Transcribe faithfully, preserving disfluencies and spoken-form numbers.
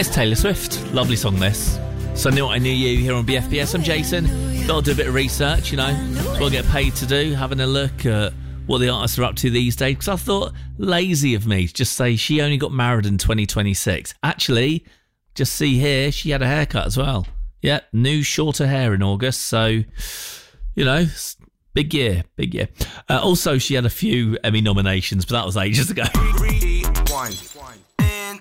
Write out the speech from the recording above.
It's Taylor Swift. Lovely song, this. Sunday Night I Knew You here on B F B S. I'm Jason. Got to do a bit of research, you know. That's what I get paid to do, having a look at what the artists are up to these days. Because I thought, lazy of me to just say she only got married in twenty twenty-six. Actually, just see here, she had a haircut as well. Yeah, new shorter hair in August. So, you know, big year, big year. Uh, also, she had a few Emmy nominations, but that was ages ago. Three, two, one.